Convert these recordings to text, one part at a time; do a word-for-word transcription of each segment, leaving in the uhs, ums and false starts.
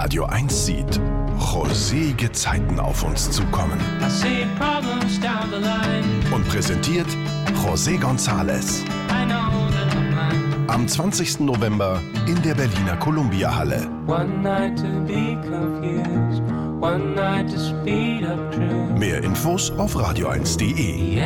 Radio eins sieht rosige Zeiten auf uns zukommen. Und präsentiert José González. Am zwanzigsten November in der Berliner Columbia-Halle. Mehr Infos auf radio eins punkt de.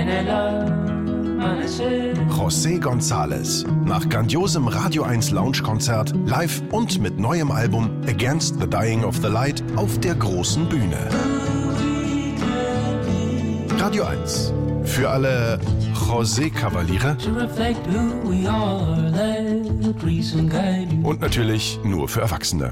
José González. Nach grandiosem Radio eins Lounge-Konzert, live und mit neuem Album Against the Dying of the Light auf der großen Bühne. Radio eins. Für alle José-Kavaliere. Und natürlich nur für Erwachsene.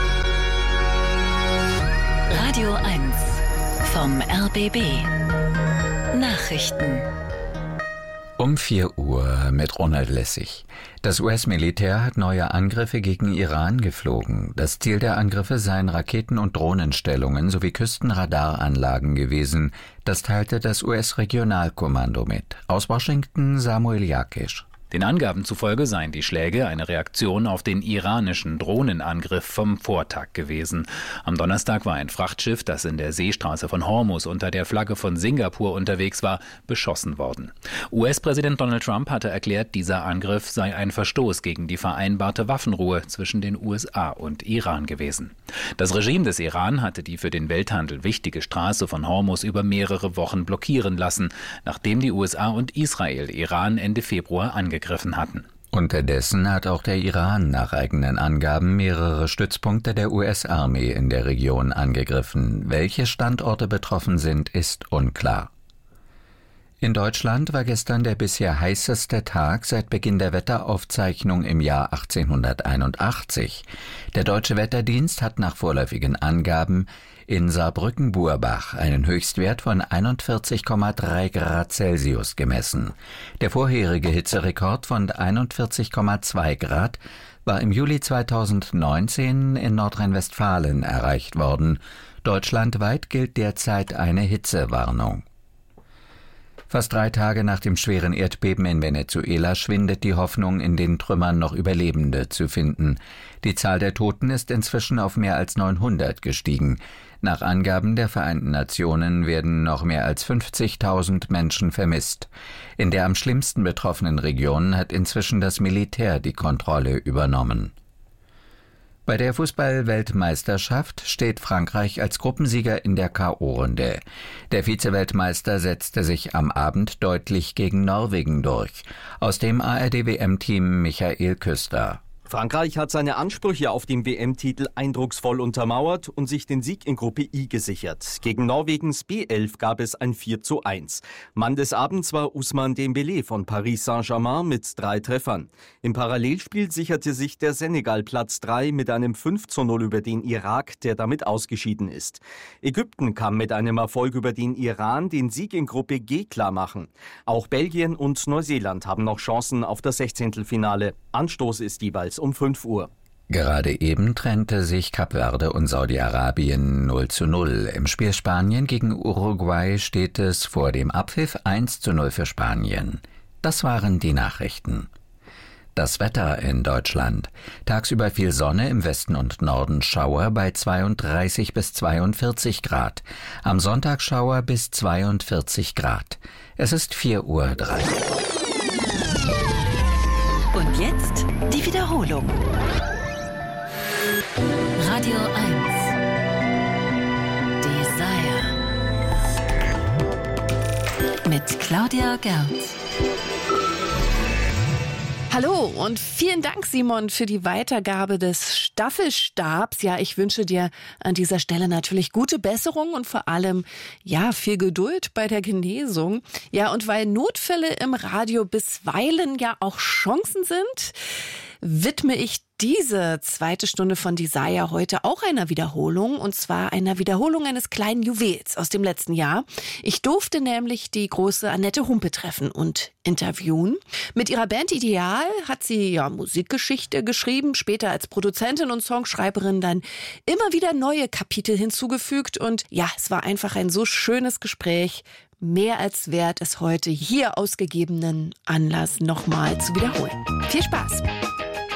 Radio eins vom R B B. Nachrichten. Um vier Uhr mit Ronald Lessig. Das U S-Militär hat neue Angriffe gegen Iran geflogen. Das Ziel der Angriffe seien Raketen- und Drohnenstellungen sowie Küstenradaranlagen gewesen. Das teilte das U S-Regionalkommando mit. Aus Washington Samuel Jakisch. Den Angaben zufolge seien die Schläge eine Reaktion auf den iranischen Drohnenangriff vom Vortag gewesen. Am Donnerstag war ein Frachtschiff, das in der Seestraße von Hormuz unter der Flagge von Singapur unterwegs war, beschossen worden. U S-Präsident Donald Trump hatte erklärt, dieser Angriff sei ein Verstoß gegen die vereinbarte Waffenruhe zwischen den U S A und Iran gewesen. Das Regime des Iran hatte die für den Welthandel wichtige Straße von Hormuz über mehrere Wochen blockieren lassen, nachdem die U S A und Israel Iran Ende Februar angegriffen hatten. Unterdessen hat auch der Iran nach eigenen Angaben mehrere Stützpunkte der U S-Armee in der Region angegriffen. Welche Standorte betroffen sind, ist unklar. In Deutschland war gestern der bisher heißeste Tag seit Beginn der Wetteraufzeichnung im Jahr achtzehnhunderteinundachtzig. Der Deutsche Wetterdienst hat nach vorläufigen Angaben in Saarbrücken-Burbach einen Höchstwert von einundvierzig Komma drei Grad Celsius gemessen. Der vorherige Hitzerekord von einundvierzig Komma zwei Grad war im Juli zweitausendneunzehn in Nordrhein-Westfalen erreicht worden. Deutschlandweit gilt derzeit eine Hitzewarnung. Fast drei Tage nach dem schweren Erdbeben in Venezuela schwindet die Hoffnung, in den Trümmern noch Überlebende zu finden. Die Zahl der Toten ist inzwischen auf mehr als neunhundert gestiegen. Nach Angaben der Vereinten Nationen werden noch mehr als fünfzigtausend Menschen vermisst. In der am schlimmsten betroffenen Region hat inzwischen das Militär die Kontrolle übernommen. Bei der Fußball-Weltmeisterschaft steht Frankreich als Gruppensieger in der K O-Runde. Der Vize-Weltmeister setzte sich am Abend deutlich gegen Norwegen durch. Aus dem A R D-W M-Team Michael Küster. Frankreich hat seine Ansprüche auf den W M-Titel eindrucksvoll untermauert und sich den Sieg in Gruppe I gesichert. Gegen Norwegens B elf gab es ein vier zu eins. Mann des Abends war Ousmane Dembélé von Paris Saint-Germain mit drei Treffern. Im Parallelspiel sicherte sich der Senegal Platz drei mit einem fünf zu null über den Irak, der damit ausgeschieden ist. Ägypten kann mit einem Erfolg über den Iran den Sieg in Gruppe G klarmachen. Auch Belgien und Neuseeland haben noch Chancen auf das Sechzehntelfinale. Anstoß ist jeweils um fünf Uhr. Gerade eben trennte sich Kap Verde und Saudi-Arabien null zu null. Im Spiel Spanien gegen Uruguay steht es vor dem Abpfiff eins zu null für Spanien. Das waren die Nachrichten. Das Wetter in Deutschland. Tagsüber viel Sonne, im Westen und Norden Schauer bei zweiunddreißig bis zweiundvierzig Grad. Am Sonntag Schauer bis zweiundvierzig Grad. Es ist vier Uhr drei. Und jetzt die Wiederholung. Radio eins. Desire. Mit Claudia Gerz. Hallo und vielen Dank, Simon, für die Weitergabe des Staffelstabs. Ja, ich wünsche dir an dieser Stelle natürlich gute Besserung und vor allem, ja, viel Geduld bei der Genesung. Ja, und weil Notfälle im Radio bisweilen ja auch Chancen sind, widme ich diese zweite Stunde von Desire heute auch einer Wiederholung, und zwar einer Wiederholung eines kleinen Juwels aus dem letzten Jahr. Ich durfte nämlich die große Annette Humpe treffen und interviewen. Mit ihrer Band Ideal hat sie ja Musikgeschichte geschrieben, später als Produzentin und Songschreiberin dann immer wieder neue Kapitel hinzugefügt, und ja, es war einfach ein so schönes Gespräch. Mehr als wert, es heute hier aus gegebenen Anlass nochmal zu wiederholen. Viel Spaß!